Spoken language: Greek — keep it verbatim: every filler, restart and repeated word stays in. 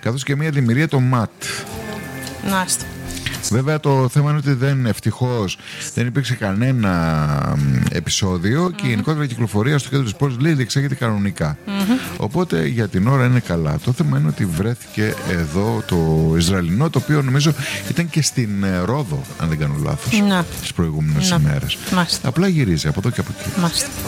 καθώς και μια δημιουργία το ΜΑΤ. Μάλιστα. Βέβαια το θέμα είναι ότι δεν, ευτυχώς δεν υπήρξε κανένα επεισόδιο mm-hmm. και η γενικότερη κυκλοφορία στο κέντρο της πόλης λέει διεξάγεται κανονικά. Mm-hmm. Οπότε για την ώρα είναι καλά. Το θέμα είναι ότι βρέθηκε εδώ το Ισραηλινό, το οποίο νομίζω ήταν και στην Ρόδο, αν δεν κάνω λάθος, mm-hmm. τις προηγούμενες mm-hmm. ημέρες. Μάλιστα. Απλά γυρίζει από εδώ και από εκεί. Μάλιστα.